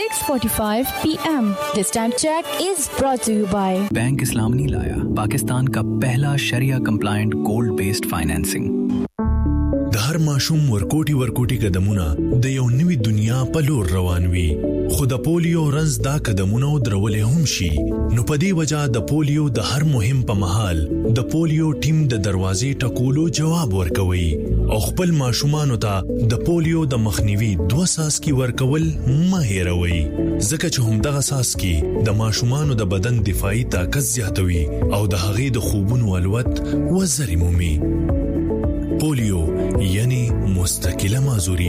6:45 PM. This time check is brought to you by bank इस्लामी लाया पाकिस्तान का पहला शरिया compliant gold based financing. د هر ماشوم ورکوټي قدمونه د یو نوې دنیا په لور روان وي، خو د پولیو رنځ دا قدمونه درولې هم شي. نو په دې وجہ د پولیو د هر مهم په مهال د پولیو ټیم د دروازې ټکولو جواب ورکوي او خپل ماشومانو ته د پولیو د مخنیوي 2 ساسکي ورکول مه هېروي، ځکه چې همدغه ساسکي د ماشومانو د بدن دفاعي طاقت زیاتوي او د هغې د خوبونو الوت وزرې مومي. پولیو یعنی مستقله معذوری.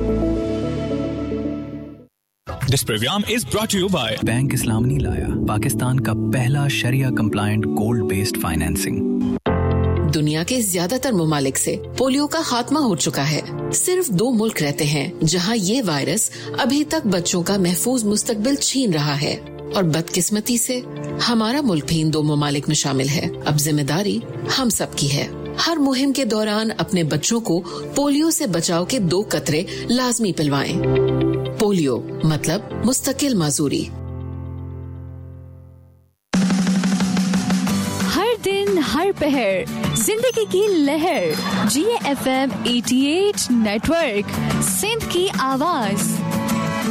This program is brought to you by bank इस्लामी लाया पाकिस्तान का पहला शरिया compliant gold based financing. दुनिया के ज्यादातर ममालिक से पोलियो का खात्मा हो चुका है। सिर्फ 2 मुल्क रहते हैं जहां ये वायरस अभी तक बच्चों का महफूज मुस्तकबिल छीन रहा है और बदकिस्मती से हमारा मुल्क भी इन 2 ममालिक में शामिल है। अब जिम्मेदारी हम सब की है। हर मुहिम के दौरान अपने बच्चों को पोलियो से बचाव के 2 कतरे लाजमी पिलवाएं। पोलियो मतलब मुस्तकिल माजूरी। हर दिन हर पहर जिंदगी की लहर GFM 88 नेटवर्क सिंध की आवाज।